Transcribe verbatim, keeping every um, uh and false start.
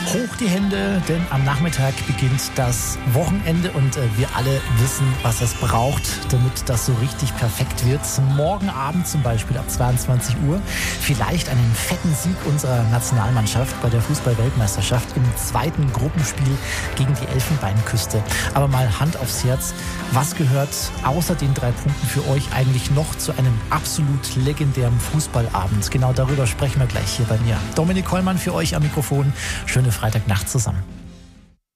Hoch die Hände, denn am Nachmittag beginnt das Wochenende und äh, wir alle wissen, was es braucht, damit das so richtig perfekt wird. Morgen Abend zum Beispiel ab zweiundzwanzig Uhr vielleicht einen fetten Sieg unserer Nationalmannschaft bei der Fußball-Weltmeisterschaft im zweiten Gruppenspiel gegen die Elfenbeinküste. Aber mal Hand aufs Herz, was gehört außer den drei Punkten für euch eigentlich noch zu einem absolut legendären Fußballabend? Genau darüber sprechen wir gleich hier bei mir. Dominik Kollmann für euch am Mikrofon. Schöne Freitagnacht zusammen.